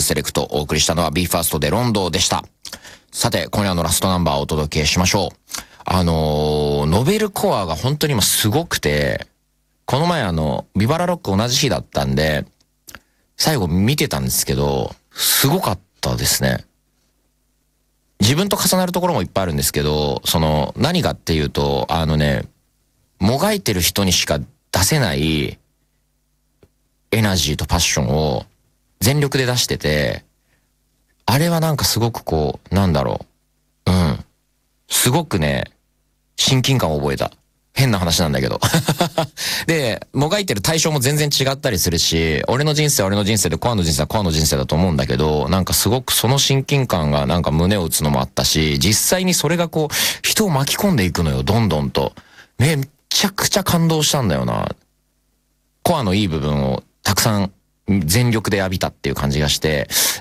セレクト。お送りしたのは BE:FIRST でロンドでした。さて、今夜のラストナンバーをお届けしましょう。ノベルコアが本当に今すごくて、この前ビバラロック同じ日だったんで、最後見てたんですけど、すごかったですね。自分と重なるところもいっぱいあるんですけど、何がっていうと、もがいてる人にしか出せないエナジーとパッションを全力で出してて、あれはなんかすごくすごくね、親近感を覚えた。変な話なんだけど。で、もがいてる対象も全然違ったりするし、俺の人生は俺の人生で、コアの人生はコアの人生だと思うんだけど、なんかすごくその親近感がなんか胸を打つのもあったし、実際にそれが人を巻き込んでいくのよ、どんどんと。めちゃくちゃ感動したんだよな。コアのいい部分をたくさん全力で浴びたっていう感じがして、